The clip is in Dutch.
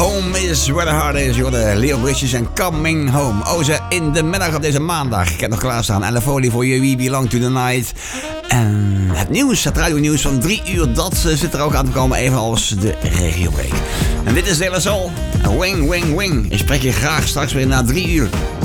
Home is where the heart is. Jorden, Leo Bridges en Coming Home. Oze in de middag op deze maandag. Ik heb nog klaarstaan. En de folie voor je We Belong to the Night. En het nieuws, het radio-nieuws van 3 uur, dat zit er ook aan te komen. Evenals de regiobreak. En dit is De La Soul. Wing, wing, wing. Ik spreek je graag straks weer na 3 uur.